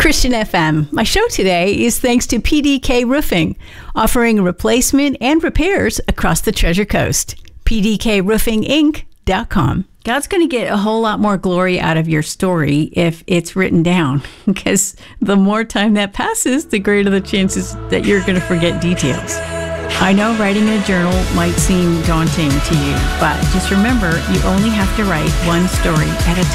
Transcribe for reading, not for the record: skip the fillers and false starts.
Christian FM. My show today is thanks to PDK Roofing, offering replacement and repairs across the Treasure Coast. PDKRoofingInc.com. God's going to get a whole lot more glory out of your story if it's written down, because the more time that passes, the greater the chances that you're going to forget details. I know writing a journal might seem daunting to you, but just remember, you only have to write one story at a